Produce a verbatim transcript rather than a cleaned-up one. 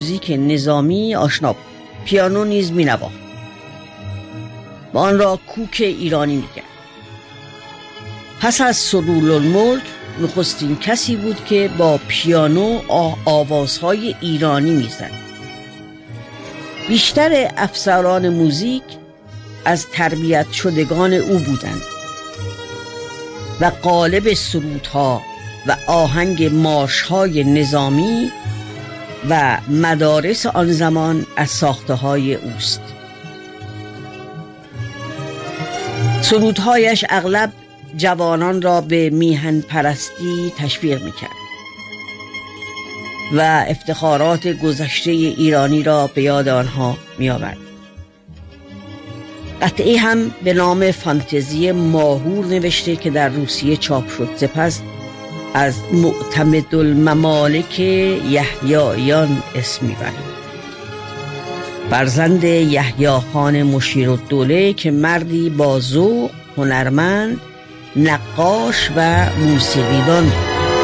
موزیک نظامی آشنا بود. پیانو نیز می‌نواخت و آن را کوک ایرانی می‌کرد. پس از سرورالملک نخستین کسی بود که با پیانو آوازهای ایرانی می‌زد. بیشتر افسران موزیک از تربیت شدگان او بودند و قالب سرودها و آهنگ مارش‌های نظامی و مدارس آن زمان از ساخته‌های اوست. سرودهایش اغلب جوانان را به میهن پرستی تشویق می‌کرد و افتخارات گذشته ایرانی را به یاد آنها می‌آورد. قطعی هم به نام فانتزی ماهور نوشته که در روسیه چاپ شد. سپس از معتمدالممالک یحیاییان اسم می‌برد، فرزند یحیی خان مشیرالدوله که مردی با ذوق، هنرمند، نقاش و موسیقیدان بود.